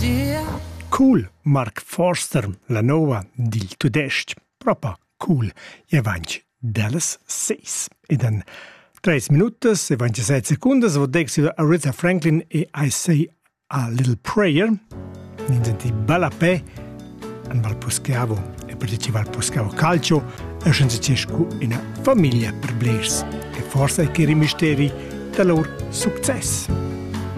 Cool, Mark Forster, la nova dil tudest. Propa cool. E avanci dallas 6. Ed en 3 minutos e 27 secundas vo dexi Aretha Franklin e I Say a Little Prayer. Ninzenti bella pe an val puscavo e perché ci val puscavo calcio e senza cescu in famiglia per blers. E forse che i misteri da loro success.